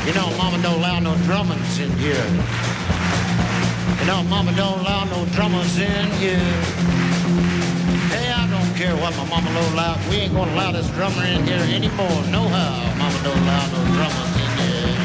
You know, Mama don't allow no drummers in here. You know, Mama don't allow no drummers in here. Hey, I don't care what my mama don't allow. We ain't gonna allow this drummer in here anymore. No how. Mama don't allow no drummers